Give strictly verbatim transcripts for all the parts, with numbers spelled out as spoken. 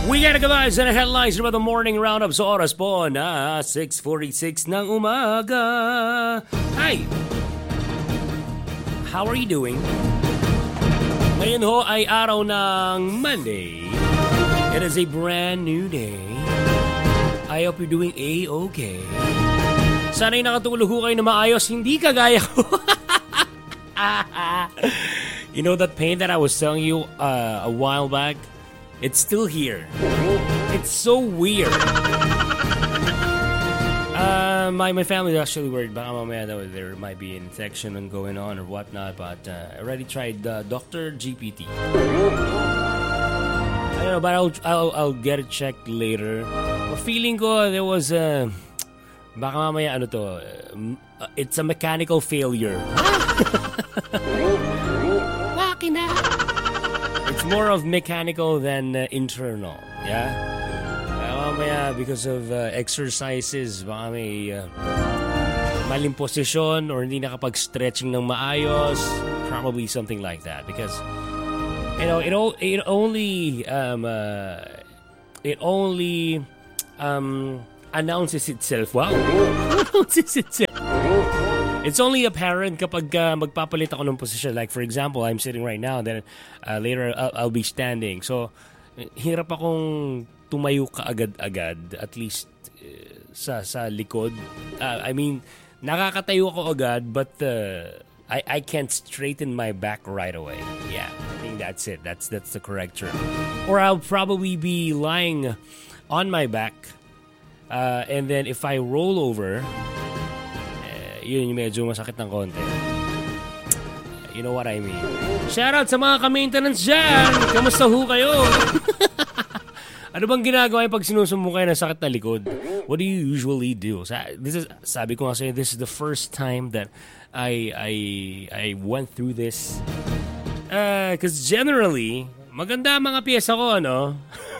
We gotta go guys and headlines about the morning roundup sa oras po na six forty-six ng umaga. Hi! How are you doing? Ngayon ho ay araw ng Monday. It is a brand new day. I hope you're doing A-okay. Sana'y nakatulog ho kayo na maayos, hindi kagaya ko. You know that pain that I was telling you uh, a while back? It's still here. It's so weird. Uh, my my family is actually worried baka mamaya that there might be infection and going on or whatnot, but uh, I already tried uh, Doctor G P T. I don't know, but I'll I'll, I'll get it checked later. Feeling ko there was a baka mamaya ano to, uh, it's a mechanical failure. Makina. It's more of mechanical than uh, internal, yeah? Uh, mamaya, because of uh, exercises, baka may uh, maling posisyon or hindi nakapag-stretching ng maayos, probably something like that. Because, you know, it, it only, um, uh, it only um, announces itself. Wow! Announces itself. It's only apparent kapag uh, magpapalit ako ng position. Like for example, I'm sitting right now, then uh, later I'll, I'll be standing. So, hirap akong tumayo ka agad-agad, at least uh, sa sa likod. Uh, I mean, nakakatayo ako agad, but uh, I I can't straighten my back right away. Yeah, I think that's it. That's that's the correct term. Or I'll probably be lying on my back, uh, and then if I roll over, yun yung medyo masakit ng konti. You know what I mean. Shoutout sa mga ka-maintenance dyan! Kamusta ho kayo? Ano bang ginagawa yung pag sinusumbong kayo ng sakit na likod? What do you usually do? This is, sabi ko nga sa'yo, this is the first time that I I I went through this. Because uh, generally, maganda mga piyesa ko, ano?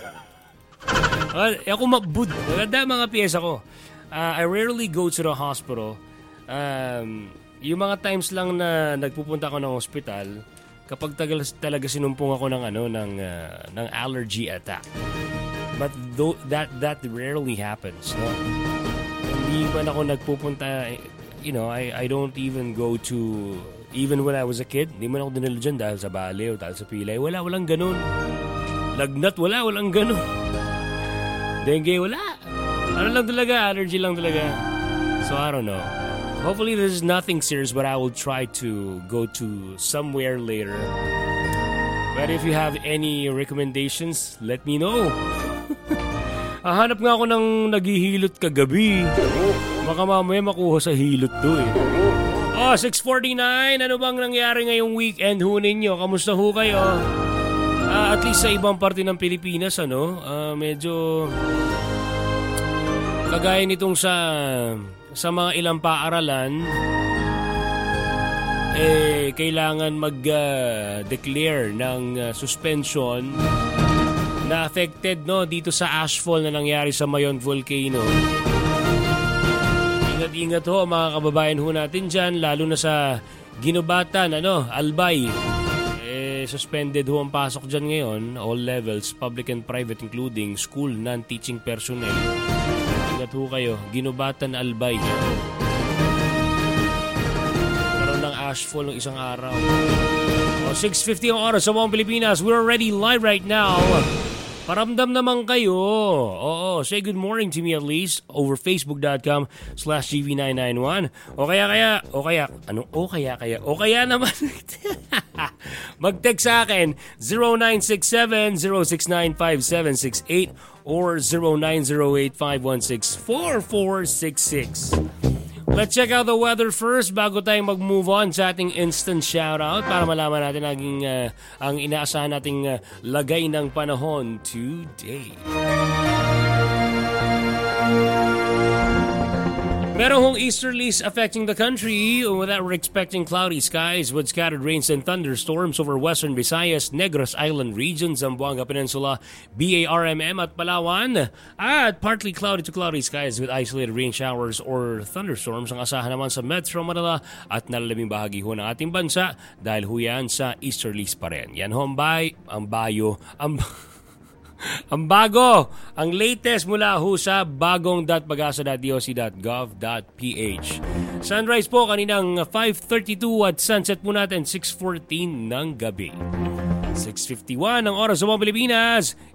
Ako mabud. Maganda mga piyesa ko. Uh, I rarely go to the hospital. Um, yung mga times lang na nagpupunta ako ng hospital, kapag tagal, talaga sinumpong ako ng ano ng uh, ng allergy attack. But though, that that rarely happens, no? Hindi man ako nagpupunta, you know, I I don't even go to, even when I was a kid, hindi man ako dinala dyan dahil sa bale o dahil sa pilay. Wala, walang ganun. Lagnat, wala, walang ganun. Dengue, wala. Ano lang talaga, allergy lang talaga. So I don't know. Hopefully this is nothing serious, but I will try to go to somewhere later. But if you have any recommendations, let me know. Hahanap nga ako ng naghihilot kagabi. Baka mamaya makuha sa hilot do eh. Oh, six forty-nine. Ano bang nangyari ngayong weekend ho ninyo? Kamusta ho kayo? Uh, at least sa ibang parte ng Pilipinas, ano? Uh, medyo kagaya nitong sa sa mga ilang paaralan, eh, kailangan mag-declare uh, ng uh, suspension na affected, no, dito sa ashfall na nangyari sa Mayon Volcano. Ingat-ingat ho mga kababayan ho natin dyan, lalo na sa Ginubatan, ano, Albay. Eh, suspended ho ang pasok dyan ngayon, all levels, public and private, including school, non-teaching personnel. Ingat ho kayo, Ginubatan, Albay. Karoon ng ashfall ng isang araw. O, six fifty ang oras sa buong Pilipinas. We're already live right now. Paramdam naman kayo. Oo, say good morning to me at least over facebook.com slash gv991. O kaya kaya, o kaya, ano, o kaya kaya, o kaya naman. Mag-text sa akin zero nine six seven zero six nine five seven six eight or zero nine zero eight five one six four four six six. Let's check out the weather first bago tayong mag-move on sa ating instant shoutout para malaman natin ang, uh, ang inaasahan nating uh, lagay ng panahon today. Meron hong easterlies affecting the country with that we're expecting cloudy skies with scattered rains and thunderstorms over western Visayas, Negros Island region, Zamboanga Peninsula, B A R M M at Palawan. At partly cloudy to cloudy skies with isolated rain showers or thunderstorms ang asahan naman sa Metro Manila at nalalabing bahagi ho ng ating bansa dahil ho yan sa easterlies pa rin. Yan ho ang bay, ang bayo, ang Ang bago, ang latest mula ho sa bagong dot pag-asa dot d o c dot gov dot p h. Sunrise po kaninang five thirty-two at sunset po natin six fourteen ng gabi. six fifty-one ang oras sa mga Pilipinas.